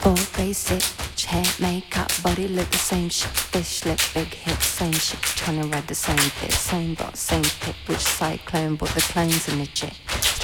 All basic, hair, makeup, body look the same shit. Fish lip, big hips, same shit. Trying to ride the same pit, same box, same pit. Which cyclone bought the clones in the jet?